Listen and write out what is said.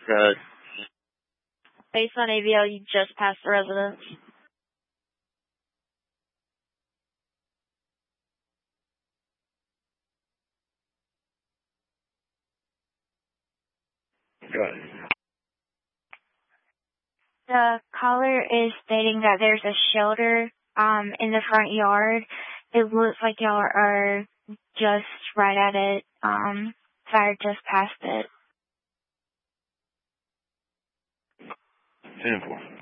Good. Based on AVL, you just passed the residence. Good. The caller is stating that there's a shelter in the front yard. It looks like y'all are just right at it. Fire just past it. 10-4.